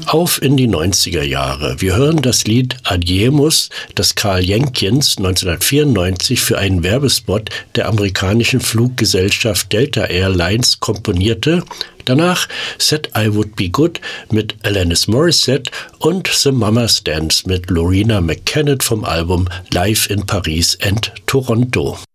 Auf in die 90er Jahre. Wir hören das Lied Adiemus, das Karl Jenkins 1994 für einen Werbespot der amerikanischen Fluggesellschaft Delta Airlines komponierte. Danach Said I Would Be Good mit Alanis Morissette und The Mama's Dance mit Loreena McKennitt vom Album Live in Paris and Toronto.